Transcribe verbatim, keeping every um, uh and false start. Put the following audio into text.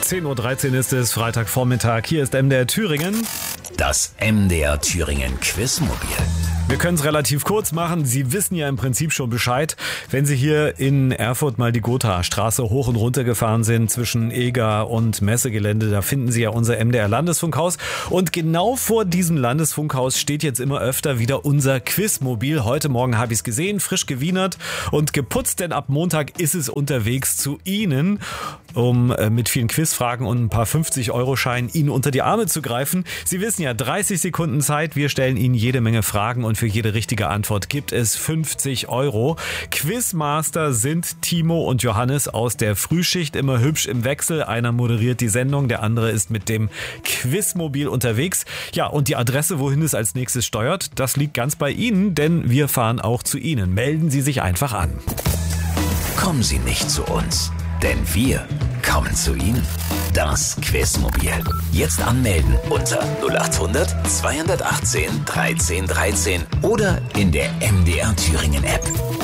zehn Uhr dreizehn ist es, Freitagvormittag. Hier ist M D R Thüringen. Das M D R Thüringen Quizmobil. Wir können es relativ kurz machen. Sie wissen ja im Prinzip schon Bescheid. Wenn Sie hier in Erfurt mal die Gothaer-Straße hoch und runter gefahren sind zwischen Eger und Messegelände, da finden Sie ja unser M D R-Landesfunkhaus. Und genau vor diesem Landesfunkhaus steht jetzt immer öfter wieder unser Quizmobil. Heute Morgen habe ich es gesehen, frisch gewienert und geputzt, denn ab Montag ist es unterwegs zu Ihnen, um äh, mit vielen Quizfragen und ein paar fünfzig-Euro-Scheinen Ihnen unter die Arme zu greifen. Sie wissen ja, dreißig Sekunden Zeit. Wir stellen Ihnen jede Menge Fragen und für jede richtige Antwort gibt es fünfzig Euro. Quizmaster sind Timo und Johannes aus der Frühschicht, immer hübsch im Wechsel. Einer moderiert die Sendung, der andere ist mit dem Quizmobil unterwegs. Ja, und die Adresse, wohin es als nächstes steuert, das liegt ganz bei Ihnen, denn wir fahren auch zu Ihnen. Melden Sie sich einfach an. Kommen Sie nicht zu uns, denn wir kommen zu Ihnen. Das Quizmobil. Jetzt anmelden unter null acht hundert zweihundertachtzehn dreizehn dreizehn oder in der M D R Thüringen App.